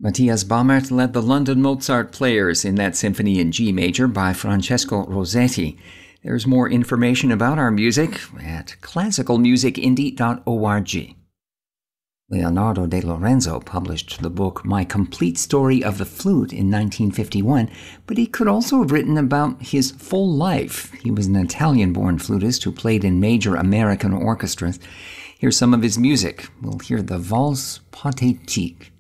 Matthias Baumert led the London Mozart Players in that symphony in G major by Francesco Rossetti. There's more information about our music at classicalmusicindie.org. Leonardo de Lorenzo published the book My Complete Story of the Flute in 1951, but he could also have written about his full life. He was an Italian-born flutist who played in major American orchestras. Here's some of his music. We'll hear the Valse Pathétique.